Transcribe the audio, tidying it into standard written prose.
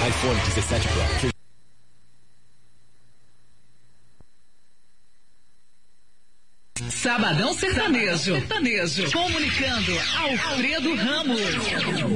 iPhone 17 Pro. Sabadão Sertanejo. Comunicando Alfredo Ramos.